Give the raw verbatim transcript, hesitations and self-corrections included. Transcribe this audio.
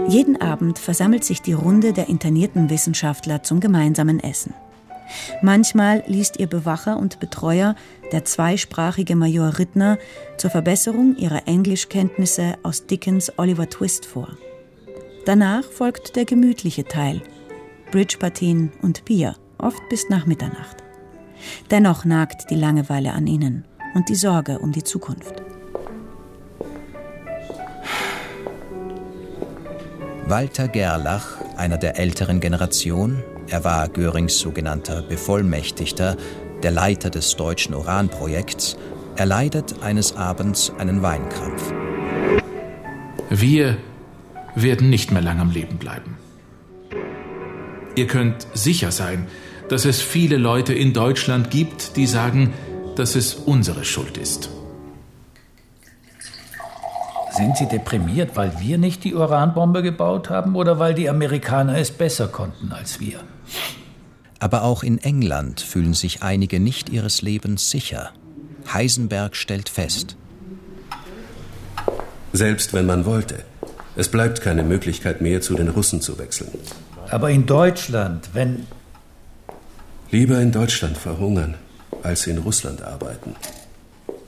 Jeden Abend versammelt sich die Runde der internierten Wissenschaftler zum gemeinsamen Essen. Manchmal liest ihr Bewacher und Betreuer, der zweisprachige Major Rittner, zur Verbesserung ihrer Englischkenntnisse aus Dickens' Oliver Twist vor. Danach folgt der gemütliche Teil, Bridgepartien und Bier, oft bis nach Mitternacht. Dennoch nagt die Langeweile an ihnen und die Sorge um die Zukunft. Walter Gerlach, einer der älteren Generation, er war Görings sogenannter Bevollmächtigter, der Leiter des deutschen Uranprojekts, erleidet eines Abends einen Weinkrampf. Wir werden nicht mehr lang am Leben bleiben. Ihr könnt sicher sein, dass es viele Leute in Deutschland gibt, die sagen, dass es unsere Schuld ist. Sind Sie deprimiert, weil wir nicht die Uranbombe gebaut haben oder weil die Amerikaner es besser konnten als wir? Aber auch in England fühlen sich einige nicht ihres Lebens sicher. Heisenberg stellt fest: Selbst wenn man wollte, es bleibt keine Möglichkeit mehr, zu den Russen zu wechseln. Aber in Deutschland, wenn... Lieber in Deutschland verhungern, als in Russland arbeiten.